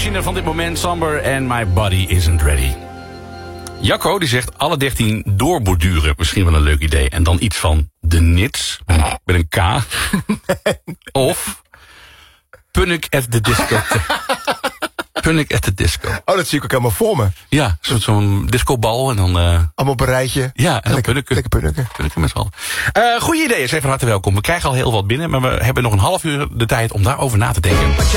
machine van dit moment. Somber and my body isn't ready. Jacco die zegt alle 13 doorborduren. Misschien wel een leuk idee. En dan iets van de nits. Met een K. Of Punnik at the disco. Punnik at the disco. Oh, dat zie ik ook helemaal voor me. Ja, zo'n discobal en dan... Allemaal op een rijtje. Ja, en dan punniken. Lekker punniken. Punniken met z'n allen. Goeie ideeën, zeer van harte welkom. We krijgen al heel wat binnen, maar we hebben nog een half uur de tijd om daarover na te denken.